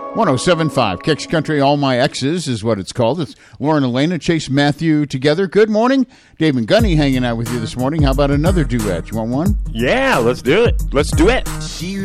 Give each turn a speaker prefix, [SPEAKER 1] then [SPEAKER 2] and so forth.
[SPEAKER 1] 107.5 Kicks Country, All My Exes is what it's called. It's Lauren Elena, Chase Matthew together. Good morning. Dave and Gunny hanging out with you this morning. How about another duet? You want one?
[SPEAKER 2] Yeah, let's do it. Let's do it.